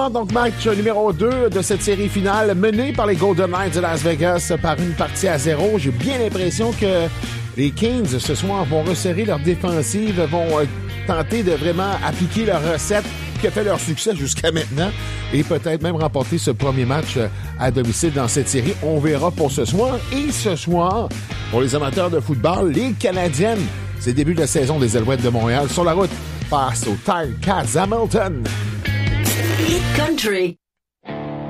Donc, match numéro 2 de cette série finale, mené par les Golden Knights de Las Vegas par une partie à 0. J'ai bien l'impression que les Kings, ce soir, vont resserrer leur défensive, vont tenter de vraiment appliquer leur recette qui a fait leur succès jusqu'à maintenant et peut-être même remporter ce premier match à domicile dans cette série. On verra pour ce soir. Et ce soir, pour les amateurs de football, les Canadiennes, c'est le début de la saison des Alouettes de Montréal sur la route face aux Ticats Hamilton. Hit Country.